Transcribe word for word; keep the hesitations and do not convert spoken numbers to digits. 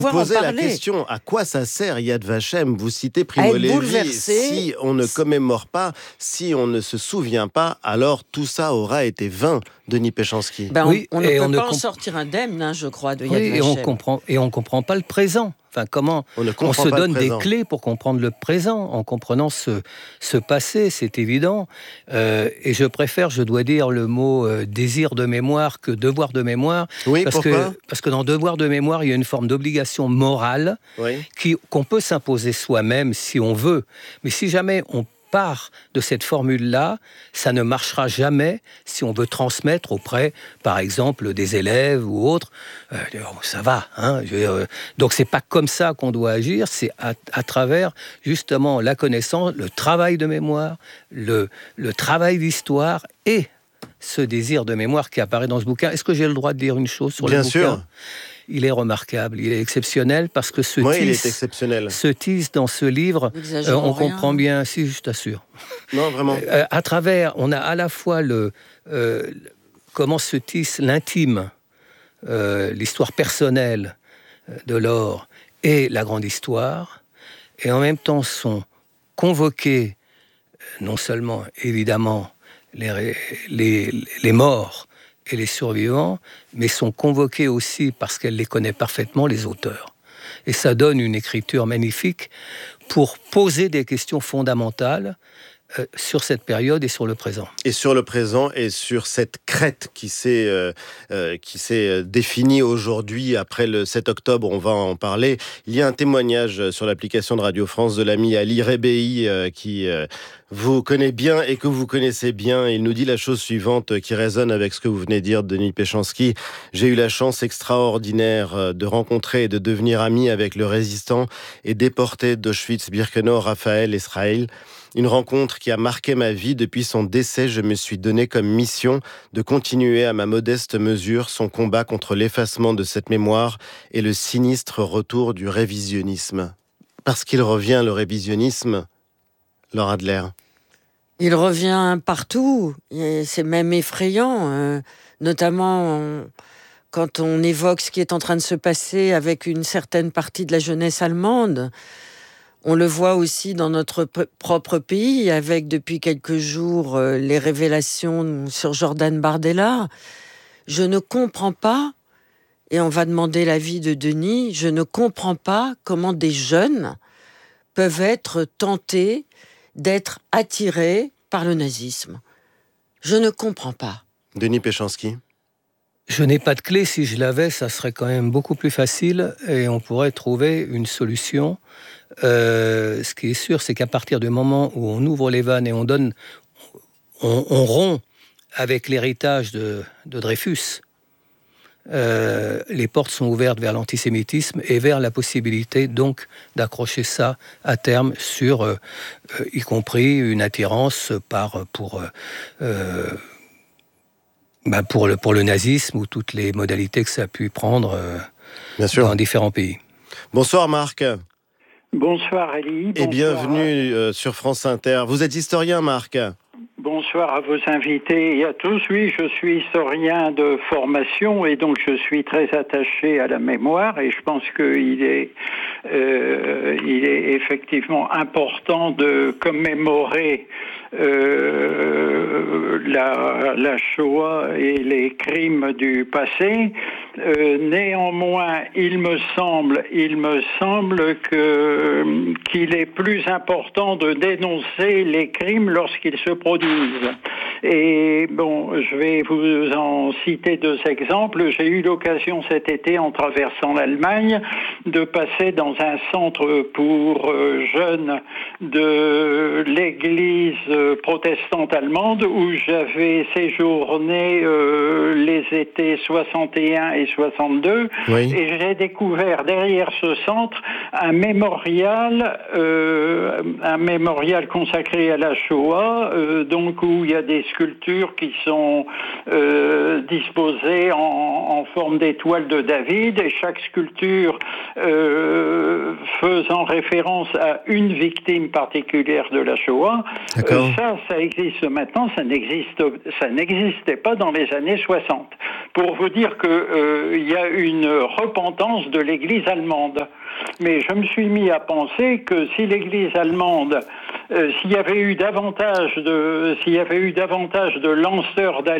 Posez la question, à quoi ça sert Yad Vashem? Vous citez Primo Levi, si on ne commémore pas, si on ne se souvient pas, alors tout ça aura été vain, Denis Péchanski. Ben, oui, on, on ne peut on pas ne en comp... sortir indemne, hein, je crois, de Yad oui, Vashem. Et on comprend, et on comprend pas le présent. Enfin, comment on, ne on se pas donne le des clés pour comprendre le présent, en comprenant ce, ce passé, c'est évident. Euh, et je préfère, je dois dire, le mot euh, désir de mémoire que devoir de mémoire. Oui, parce pourquoi que, parce que dans devoir de mémoire, il y a une forme d'obligation morale oui. qui, qu'on peut s'imposer soi-même si on veut. Mais si jamais on part de cette formule-là, ça ne marchera jamais si on veut transmettre auprès, par exemple, des élèves ou autres. Euh, ça va, hein. Je veux dire, donc c'est pas comme ça qu'on doit agir, c'est à, à travers justement la connaissance, le travail de mémoire, le, le travail d'histoire et ce désir de mémoire qui apparaît dans ce bouquin. Est-ce que j'ai le droit de dire une chose sur Bien le bouquin ? sûr. Il est remarquable, il est exceptionnel parce que ce Moi, tisse, il est exceptionnel. ce tisse dans ce livre, euh, on rien. comprend bien, si je t'assure. Non, vraiment. Euh, à travers, on a à la fois le euh, comment se tisse l'intime, euh, l'histoire personnelle de Laure et la grande histoire, et en même temps sont convoqués non seulement évidemment les, les, les morts et les survivants, mais sont convoqués aussi parce qu'elle les connaît parfaitement, les auteurs. Et ça donne une écriture magnifique pour poser des questions fondamentales euh, sur cette période et sur le présent. Et sur le présent et sur cette crête qui s'est, euh, euh, qui s'est définie aujourd'hui après le sept octobre, on va en parler. Il y a un témoignage sur l'application de Radio France de l'ami Ali Rebéi euh, qui... Euh, vous connaît bien et que vous connaissez bien. Il nous dit la chose suivante qui résonne avec ce que vous venez de dire, Denis Péchanski. J'ai eu la chance extraordinaire de rencontrer et de devenir ami avec le résistant et déporté d'Auschwitz-Birkenau, Raphaël Israël. Une rencontre qui a marqué ma vie. Depuis son décès, je me suis donné comme mission de continuer à ma modeste mesure son combat contre l'effacement de cette mémoire et le sinistre retour du révisionnisme. Parce qu'il revient, le révisionnisme, Laure Adler. Il revient partout, et c'est même effrayant, euh, notamment euh, quand on évoque ce qui est en train de se passer avec une certaine partie de la jeunesse allemande. On le voit aussi dans notre p- propre pays, avec depuis quelques jours euh, les révélations sur Jordan Bardella. Je ne comprends pas, et on va demander l'avis de Denis, je ne comprends pas comment des jeunes peuvent être tentés d'être attirés par le nazisme. Je ne comprends pas. Denis Péchanski. Je n'ai pas de clé. Si je l'avais, ça serait quand même beaucoup plus facile et on pourrait trouver une solution. Euh, ce qui est sûr, c'est qu'à partir du moment où on ouvre les vannes et on donne, on, on rompt avec l'héritage de, de Dreyfus, Euh, les portes sont ouvertes vers l'antisémitisme et vers la possibilité donc d'accrocher ça à terme sur, euh, euh, y compris une attirance par, pour, euh, bah pour, le, pour le nazisme ou toutes les modalités que ça a pu prendre euh, Bien sûr. dans différents pays. Bonsoir Marc. Bonsoir Ali. Et bienvenue euh, sur France Inter. Vous êtes historien Marc ? Bonsoir à vos invités et à tous. Oui, je suis historien de formation et donc je suis très attaché à la mémoire et je pense qu'il est, euh, il est effectivement important de commémorer euh, la, la Shoah et les crimes du passé. Euh, néanmoins, il me semble, il me semble que qu'il est plus important de dénoncer les crimes lorsqu'ils se produisent. Et bon, je vais vous en citer deux exemples. J'ai eu l'occasion cet été, en traversant l'Allemagne, de passer dans un centre pour euh, jeunes de l'église protestante allemande où j'avais séjourné euh, les étés soixante et un et soixante-deux. Oui. Et j'ai découvert derrière ce centre un mémorial, euh, un mémorial consacré à la Shoah, euh, donc où il y a des sculptures qui sont euh, disposées en, en forme d'étoile de David, et chaque sculpture euh, faisant référence à une victime particulière de la Shoah. Euh, ça, ça existe maintenant, ça n'existe, ça n'existait pas dans les années soixante. Pour vous dire que euh, il y a une repentance de l'Église allemande. Mais je me suis mis à penser que si l'Église allemande, euh, s'il y avait eu davantage de, s'il y avait eu davantage de lanceurs d'alerte